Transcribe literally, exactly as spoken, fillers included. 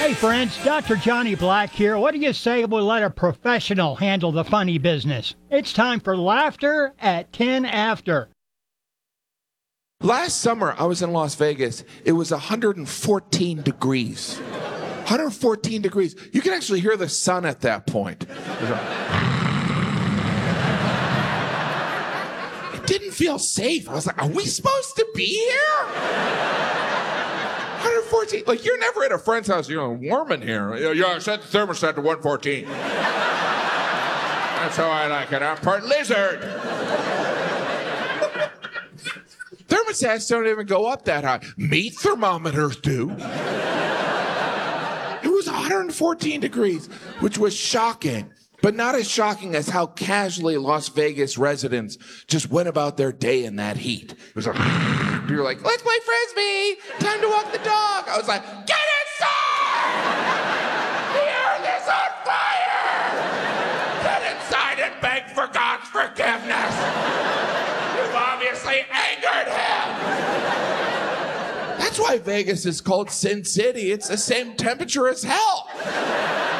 Hey friends, Doctor Johnny Black here. What do you say we let a professional handle the funny business? It's time for laughter at ten after. Last summer, I was in Las Vegas. It was one hundred fourteen degrees. one hundred fourteen degrees. You can actually hear the sun at that point. It didn't feel safe. I was like, are we supposed to be here? one hundred fourteen. Like, you're never at a friend's house. You're warm in here. Yeah, yeah, I set the thermostat to one fourteen. That's how I like it. I'm part lizard. Thermostats don't even go up that high. Meat thermometers do. It was one hundred fourteen degrees, which was shocking. But not as shocking as how casually Las Vegas residents just went about their day in that heat. It was like, you were like, let's play Frisbee. Time to walk the dog. I was like, get inside! The earth is on fire! Get inside and beg for God's forgiveness. You've obviously angered him. That's why Vegas is called Sin City. It's the same temperature as hell.